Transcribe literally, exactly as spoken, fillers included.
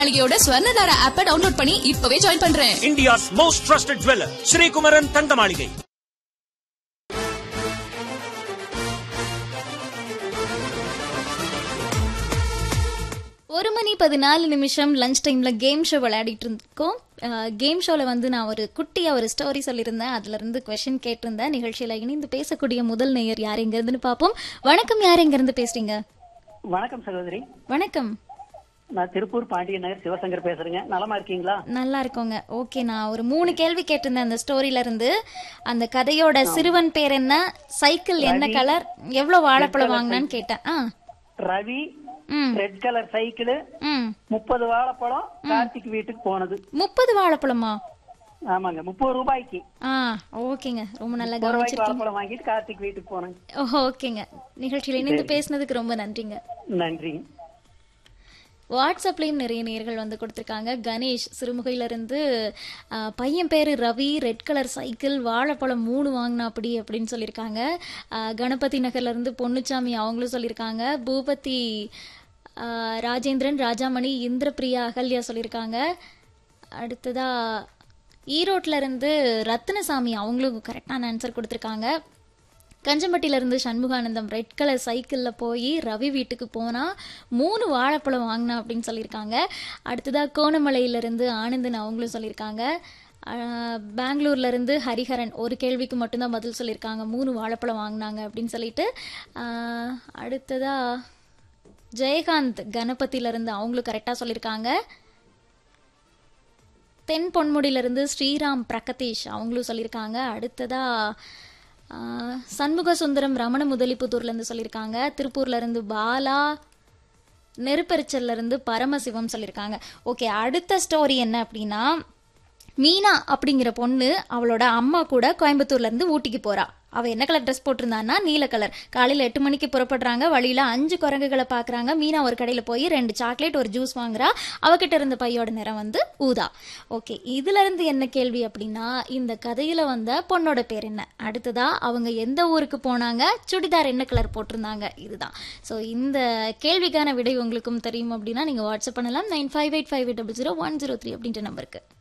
மாளிகையோட ஸ்வர்ணதாரா ஆப்பை டவுன்லோட் பண்ணி இப்பவே ஜாயின் பண்றேன். India's most trusted jeweler, Sri Kumaran தங்க மாளிகை. ஒரு மணி பதினாலு நிமிஷம் லஞ்ச் டைம்ல கேம் ஷோ விளையாடிட்டு இருக்கோம். கேம் ஷோல வந்து நான் ஒரு குட்டியா ஒரு ஸ்டோரி சொல்லியிருந்தேன். அதுல இருந்து கொஸ்டின் கேட்டிருந்தேன். நிகழ்ச்சியில இணைந்து பேசக்கூடிய முதல் நேயர் யார் எங்க இருந்துன்னு பாப்போம். வணக்கம், யார் எங்க இருந்து பேசுறீங்க? வணக்கம் சகோதரி. வணக்கம், நான் திருப்பூர் பாண்டியன் நகர் சிவசங்கர் பேசுறேங்க. நலமா இருக்கீங்களா? நல்லா இருக்கோங்க. ஓகே, நான் ஒரு மூணு கேள்வி கேட்டிருந்தேன் அந்த ஸ்டோரியில இருந்து. அந்த கதையோட சிறுவன் பேர் என்ன, சைக்கிள் என்ன கலர், எவ்வளவு வாழைப்பழம் வாங்கினான்னு கேட்டேன். ஆ ரவி, ரெட் கலர் சைக்கிள், முப்பது வாழைப்பழம், கார்த்திக் வீட்டுக்கு போனது. முப்பது வாழைப்பழமா? ஆமாங்க, முப்பது ரூபாய்க்கு. ஆ ஓகேங்க, ரொம்ப நல்லா ரூபாய்க்கு கவனிச்சிருக்கீங்க. வாழைப்பழம் வாங்கிட்டு கார்த்திக் வீட்டுக்கு போனேன். ஓகேங்க, நிகழ்ச்சியில இணைந்து பேசினதுக்கு ரொம்ப நன்றிங்க. நன்றி. வாட்ஸ்அப்லயும் நிறைய நேர்கள் வந்து கொடுத்துருக்காங்க. கணேஷ் சிறுமுகையில இருந்து பையன் பேரு ரவி, ரெட் கலர் சைக்கிள், வாழைப்பழம் மூணு வாங்கினா அப்படி அப்படின்னு சொல்லியிருக்காங்க. கணபதி நகர்ல இருந்து பொன்னுச்சாமி அவங்களும் சொல்லியிருக்காங்க. பூபதி, ராஜேந்திரன், ராஜாமணி, இந்திரபிரியா, அகல்யா சொல்லியிருக்காங்க. அடுத்ததா ஈரோட்ல இருந்து ரத்னசாமி அவங்களும் கரெக்டான ஆன்சர் கொடுத்துருக்காங்க. கஞ்சம்பட்டியில இருந்து சண்முகானந்தம் ரெட் கலர் சைக்கிள்ல போய் ரவி வீட்டுக்கு போனா மூணு வாழைப்பழம் வாங்கினா அப்படின்னு சொல்லியிருக்காங்க. அடுத்ததா கோணமலையில இருந்து ஆனந்தன் அவங்களும் சொல்லியிருக்காங்க. பெங்களூர்ல இருந்து ஹரிஹரன் ஒரு கேள்விக்கு மட்டும்தான் பதில் சொல்லியிருக்காங்க, மூணு வாழைப்பழம் வாங்கினாங்க அப்படின்னு சொல்லிட்டு. அடுத்ததா ஜெயகாந்த் கணபதியில இருந்து அவங்களும் கரெக்டா சொல்லியிருக்காங்க. தென் பொன்முடியில இருந்து ஸ்ரீராம் பிரகதீஷ் அவங்களும் சொல்லியிருக்காங்க. அடுத்ததா சண்முக சுந்தரம் ரமண முதலிப்புத்தூர்ல இருந்து சொல்லியிருக்காங்க. திருப்பூர்ல இருந்து பாலா, நெருப்பெரிச்சல்ல இருந்து பரமசிவம் சொல்லியிருக்காங்க. ஓகே, அடுத்த ஸ்டோரி என்ன அப்படின்னா, மீனா அப்படிங்கிற பொண்ணு அவளோட அம்மா கூட கோயம்புத்தூர்ல இருந்து ஊட்டிக்கு போறா. அவ என்ன கலர் ட்ரெஸ் போட்டிருந்தான்னா நீல கலர். காலையில எட்டு மணிக்கு புறப்படுறாங்க. வழியில அஞ்சு குரங்குகளை பாக்குறாங்க. மீனா ஒரு கடையில போய் ரெண்டு சாக்லேட் ஒரு ஜூஸ் வாங்குறா. அவகிட்ட இருந்த பையோட நிறம் வந்து ஊதா. ஓகே, இதுல இருந்து என்ன கேள்வி அப்படின்னா, இந்த கதையில வந்த பொண்ணோட பேர் என்ன, அடுத்ததா அவங்க எந்த ஊருக்கு போனாங்க, சுடிதார் என்ன கலர் போட்டிருந்தாங்க, இதுதான். ஸோ இந்த கேள்விக்கான விடை உங்களுக்கும் தெரியும் அப்படின்னா நீங்க வாட்ஸ்அப் பண்ணலாம். Nine five eight five eight double zero one zero three அப்படின்ற நம்பருக்கு.